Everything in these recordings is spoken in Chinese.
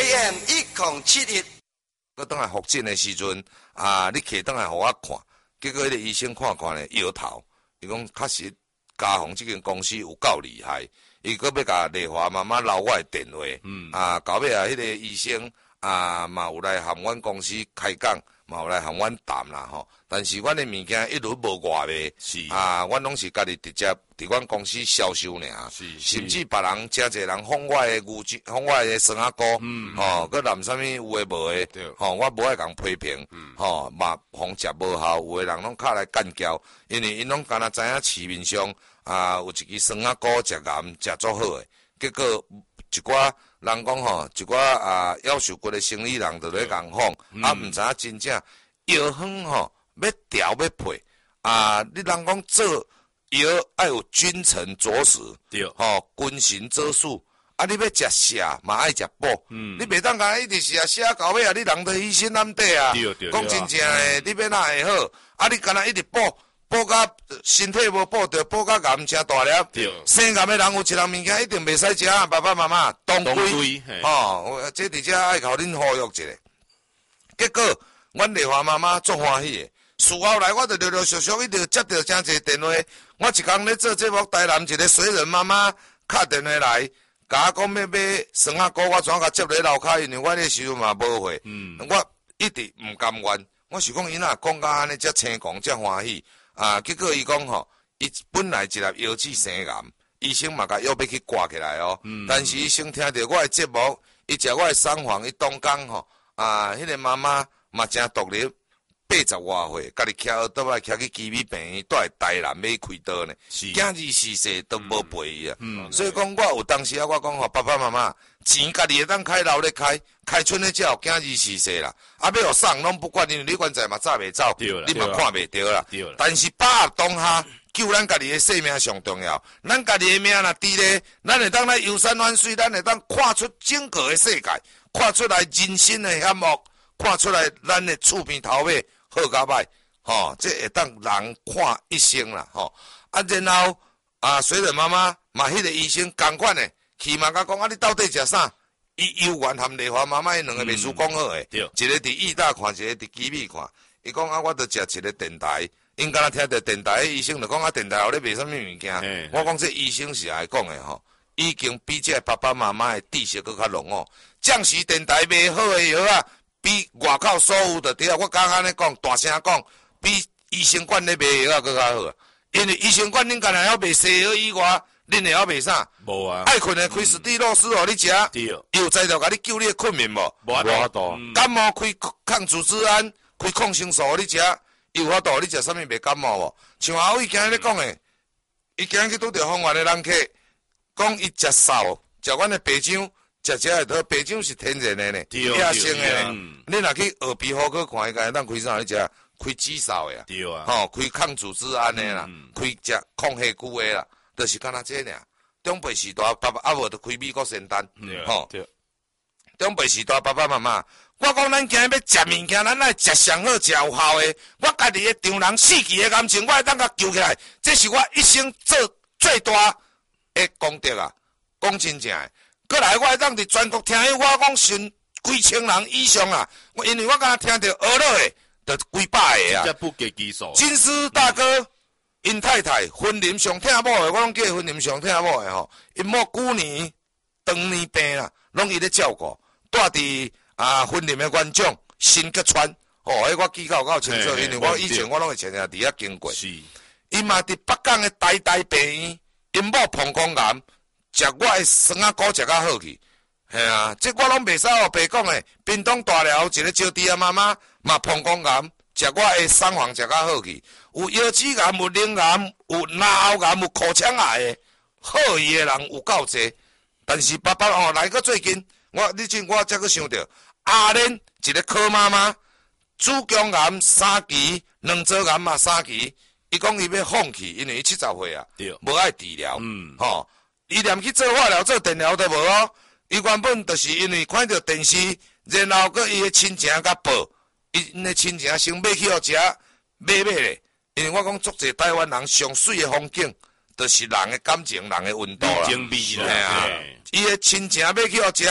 AM 1071， 我倒来复诊的时阵，你摕倒来互我看，结果迄个医生看咧摇头，伊讲确实嘉宏这间公司有够厉害，伊搁要甲丽华妈妈留我的电话，到尾迄个医生嘛有来含阮公司开讲，嘛有来含阮谈啦吼。但是阮的物件一律无外卖，阮拢是家己直接伫阮公司销售尔，甚至别人真侪人仿我的仿我的酸仔糕，搁淋啥物有诶无诶，我无爱共批评，嘛仿食无效，有诶人拢敲来干交，因为因拢敢若知影市面上有一支酸仔糕食咸食足好诶，结果一寡人讲一寡夭寿骨的生意人就咧共仿，毋知影真正药方要调要配你人讲做药要有君臣佐使，对，君臣佐术。你要食痧嘛爱食补，你袂当干一直痧到尾你人就虚心难底啊。讲真正诶，你要哪会好？你干那一直补甲身体无补着，补甲癌成大粒。生癌诶人有一样物件一定袂使食，爸爸妈妈当归，这伫遮爱互恁呼吁一下。结果，阮丽华妈妈足欢喜诶。事后来，我就陆陆续续一直接到真侪电话。我一工咧做节目，台南一个水人妈妈敲电话来，甲我讲要买酸仔糕，我怎甲接咧楼骹？因为我迄时阵嘛无货，我一直毋甘愿。我是讲伊若讲甲安尼遮青狂遮欢喜结果伊讲伊本来一粒腰子生癌，医生嘛甲药要去挂起来但是医生听到我的节目，伊食我的sản房，伊当工迄个妈妈嘛真独立。80外岁，家己徛耳朵徛去基美病院，住在台南要开刀呢。囝儿逝世都无陪伊所以讲我有当时我讲爸爸妈妈，钱家己会当开老咧开春咧才有囝儿逝世啦。要互送拢不管，因为你现在嘛早袂走，你嘛看袂着啦。但是把握当下，救咱家己的性命上重要。咱家己的命若伫咧，咱会当来游山玩水，咱会当看出整个的世界，看出来人生的险恶，看出来咱的厝边头尾。好甲歹，这会当人看一生啦，然后水人妈妈嘛，迄个医生同款的，去嘛甲讲你到底食啥？伊有缘含丽华妈妈，伊两个秘书讲好诶，一个伫义大看，一个伫基美看。伊讲我着食一个电台，因敢若听到电台的医生就讲电台后咧卖啥物物件。我讲这医生是爱讲的已经比这爸爸妈妈的知识搁较浓暂时电台卖好的药比外口所有的对我刚安尼讲，大声讲，比医生馆咧卖药搁较好。因为医生馆恁干若要卖西药以外，恁会晓卖啥？无爱困的开史蒂洛斯互你食，有才着甲你救你的困眠无？无法度。感冒开抗组织胺，开抗生素互你食，有法度你食啥物袂感冒无？像后伊今日咧讲的，伊今日去拄着方圆的人客，讲伊食扫，食阮的白姜。食白姜是天然的呢，野生的呢。你若去耳鼻喉科看，伊个当开啥？你食开紫扫的开抗组织胺的啦，开食抗黑菇的啦，就是干那这尔。中辈时代爸爸无就开美国仙丹，中辈时代爸爸妈妈，我讲咱今日要食物件，咱爱食上好、食有效的。我家己的丈人死去的感情，我会当甲救起来，这是我一生做最大的功德啊！讲真正的。过来，我会当伫全国听迄我讲信几千人以上因为我敢若听到俄勒的，就几百个不给基数。 金丝大哥，因太太婚龄上疼某的，我拢叫婚龄上疼某的因某旧年当年病啦，拢伊咧照顾，住伫婚龄的院长新吉川迄我记到清楚，因为我以前我拢会常常伫遐经过。伊嘛伫北港的大病院，因某膀胱癌。食我的酸仔糕食较好去，这我拢袂使互白讲的。屏东大寮一个招娣妈妈嘛膀胱癌，食我的sản房食较好去。有腰子癌，有灵癌，有脑癌，有口腔癌的，好意的人有够济。但是爸爸来个最近，我才去想到阿莲一个柯妈妈，子宫癌3期，卵巢癌嘛3期，伊讲伊要放弃，因为伊70岁无爱治疗，伊连去做化疗、做电疗都无伊原本就是因为看到电视，然后佮伊的亲情甲报，伊的亲情先买去互食，买咧。因为我讲足侪台湾人上水的风景，就是人的感情、人的温度啦。 经味啦， 伊的亲情买去互食，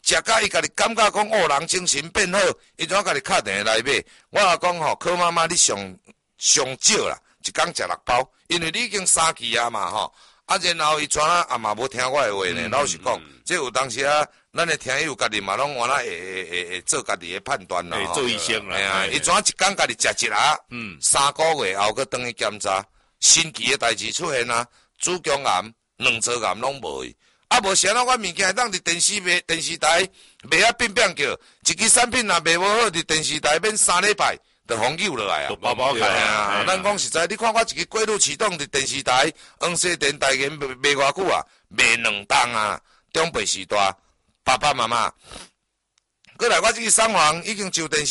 食甲伊家己感觉讲哦，人精神变好，伊怎家己敲电话来买。我也讲吼，柯妈妈你上少啦，一工食6包，因为你已经3期啊嘛吼。啊，然后伊怎啊嘛无听我的话呢？老实讲，这有当时啊，咱的听友家己嘛拢原来会做家己的判断啦。 做医生啦。 哎伊怎一工家己食一粒，3个月后佮转去检查，新奇的代志出现啊，子宫癌、卵巢癌拢无去。啊，无啥咱我物件当伫电视台卖啊变叫，一支产品若卖无好，伫电视台免3礼拜。就封救落来啊！ 包包开啊！咱讲实在，你看我一个过路启动伫电视台、黄色电台个卖偌久啊？卖2档啊！中辈时代，爸爸妈妈，过来我这个送房已经就电视。